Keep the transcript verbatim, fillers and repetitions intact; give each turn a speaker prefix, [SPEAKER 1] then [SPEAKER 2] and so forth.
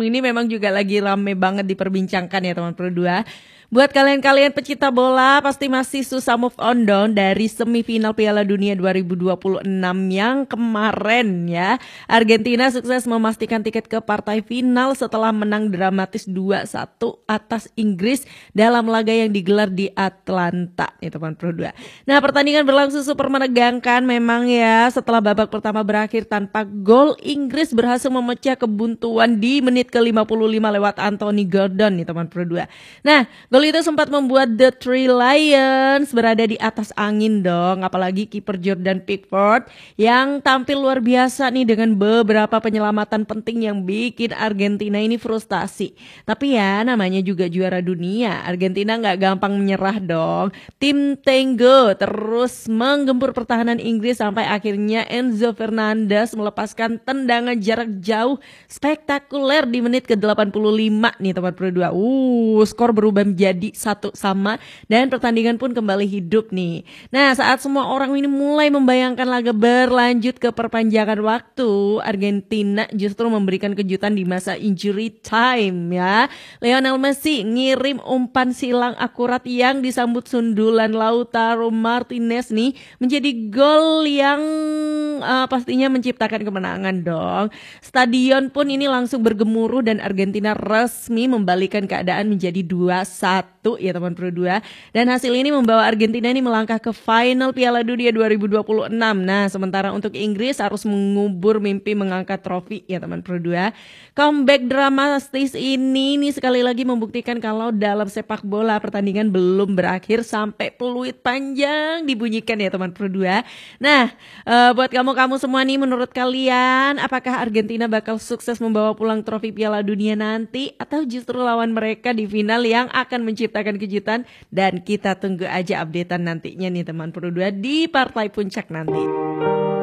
[SPEAKER 1] ini memang juga lagi rame banget diperbincangkan ya teman Pro dua. Buat kalian-kalian pecinta bola pasti masih susah move on dong dari semifinal Piala Dunia dua ribu dua puluh enam yang kemarin ya. Argentina sukses memastikan tiket ke partai final setelah menang dramatis dua satu atas Inggris dalam laga yang digelar di Atlanta nih teman Pro dua. Nah, pertandingan berlangsung super menegangkan memang ya. Setelah babak pertama berakhir tanpa gol, Inggris berhasil memecah kebuntuan di menit ke lima puluh lima lewat Anthony Gordon nih teman Pro dua. Nah, gol itu sempat membuat The Three Lions berada di atas angin dong, apalagi kiper Jordan Pickford yang tampil luar biasa nih dengan beberapa penyelamatan penting yang bikin Argentina ini frustasi. Tapi ya namanya juga juara dunia, Argentina nggak gampang menyerah dong. Tim Tango terus menggempur pertahanan Inggris sampai akhirnya Enzo Fernandez melepaskan tendangan jarak jauh spektakuler di menit ke delapan puluh lima nih teman Pro dua. Uh, skor berubah menjadi jadi satu sama dan pertandingan pun kembali hidup nih. Nah, saat semua orang ini mulai membayangkan laga berlanjut ke perpanjangan waktu, Argentina justru memberikan kejutan di masa injury time ya. Lionel Messi ngirim umpan silang akurat yang disambut sundulan Lautaro Martinez nih menjadi gol yang uh, pastinya menciptakan kemenangan dong. Stadion pun ini langsung bergemuruh dan Argentina resmi membalikan keadaan menjadi dua satu ya teman Pro dua. Dan hasil ini membawa Argentina ini melangkah ke final Piala Dunia dua ribu dua puluh enam. Nah, sementara untuk Inggris harus mengubur mimpi mengangkat trofi ya teman Pro dua. Comeback dramatis ini nih sekali lagi membuktikan kalau dalam sepak bola pertandingan belum berakhir sampai peluit panjang dibunyikan ya teman Pro dua. Nah, uh, buat kamu-kamu semua nih, menurut kalian apakah Argentina bakal sukses membawa pulang trofi Piala Dunia nanti atau justru lawan mereka di final yang akan menciptakan kejutan? Dan kita tunggu aja updatean nantinya nih teman Pro dua di partai puncak nanti.